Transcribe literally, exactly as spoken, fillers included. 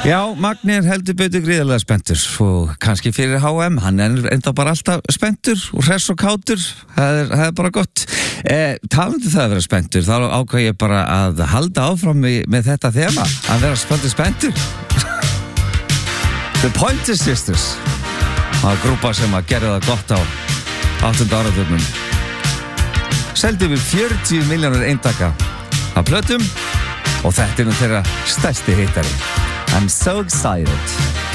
Já, Magni er heldur betur gríðarlega spenntur og kannski fyrir H M, hann er enda bara alltaf spenntur og hress og kátur, það er, það er bara gott. Eh, talandi það að vera spenntur, þá ákvað ég bara að halda áfram með, með þetta þema, að vera spenntur spenntur. The Pointer Sisters, það er grúpa sem að gera það gott á áttunda áratugnum. Seldi yfir fjörutíu milljónir eintaka af plötum og þetta er nú þeirra stærsti hittari. I'm so excited.